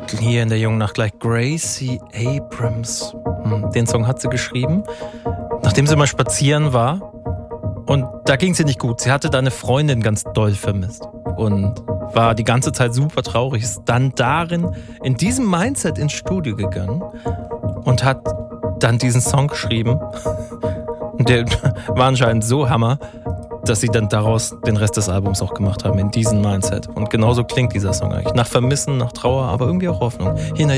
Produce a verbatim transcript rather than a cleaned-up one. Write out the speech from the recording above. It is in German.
hier in der jungen Nacht gleich Gracie Abrams. Den Song hat sie geschrieben, nachdem sie mal spazieren war. Und da ging sie nicht gut. Sie hatte da eine Freundin ganz doll vermisst. Und war die ganze Zeit super traurig. Ist dann darin, in diesem Mindset ins Studio gegangen. Und hat dann diesen Song geschrieben. Und der war anscheinend so Hammer, dass sie dann daraus den Rest des Albums auch gemacht haben, in diesem Mindset. Und genauso klingt dieser Song eigentlich. Nach Vermissen, nach Trauer, aber irgendwie auch Hoffnung. Hier in der